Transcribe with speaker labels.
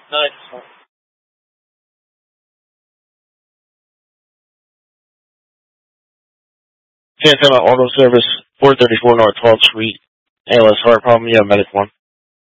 Speaker 1: Nice. Santana Auto Service, 434 North 12th Street. ALS heart problem, yeah, medic one.